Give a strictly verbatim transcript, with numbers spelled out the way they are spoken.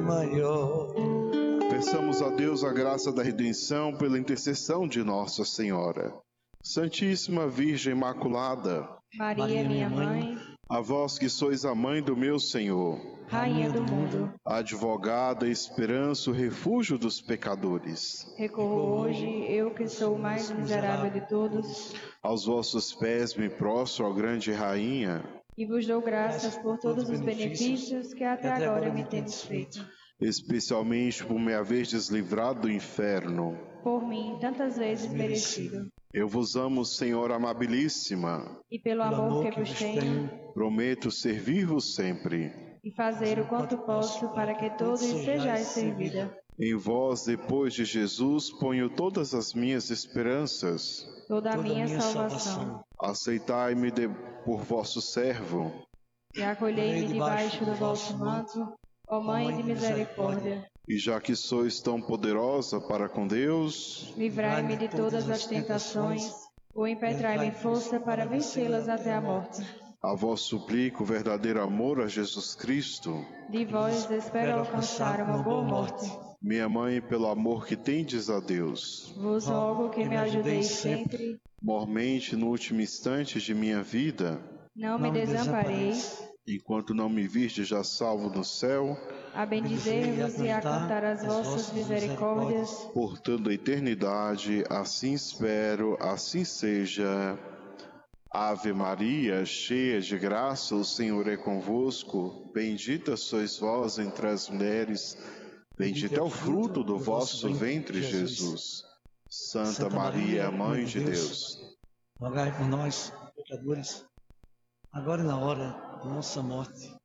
maior. Peçamos a Deus a graça da redenção pela intercessão de Nossa Senhora. Santíssima Virgem Imaculada, Maria, minha mãe, a vós que sois a mãe do meu Senhor, Rainha do mundo, advogada, esperança, o refúgio dos pecadores, recorro hoje, eu que sou o mais miserável de todos, aos vossos pés me prostro, ó grande Rainha, e vos dou graças por todos os benefícios que até agora me tendes feito. especialmente por me haverdes livrado do inferno. Por mim, tantas vezes merecido. Eu vos amo, Senhora amabilíssima, E pelo amor que vos tenho, prometo servir-vos sempre. e fazer o quanto posso para que todos sejais servida. Em vós, depois de Jesus, ponho todas as minhas esperanças. Toda a minha salvação. Aceitai-me de- por vosso servo. E acolhei-me debaixo do vosso manto, ó Mãe de misericórdia. E já que sois tão poderosa para com Deus, Livrai-me de todas as tentações, ou impetrai-me força para vencê-las até a morte. a vós suplico verdadeiro amor a Jesus Cristo. De vós espero alcançar uma boa morte. Minha mãe, pelo amor que tendes a Deus, Vos rogo que me ajudeis sempre, mormente no último instante de minha vida, não me desampareis, enquanto não me virdes já salvo no céu, a bendizer-vos e a cantar as vossas misericórdias. por toda a eternidade, assim espero, assim seja. Ave Maria, cheia de graça, o Senhor é convosco. Bendita sois vós entre as mulheres, bendito é o fruto do vosso ventre, Jesus. Santa Maria, Mãe de Deus, rogai por nós, pecadores, agora e na hora de nossa morte.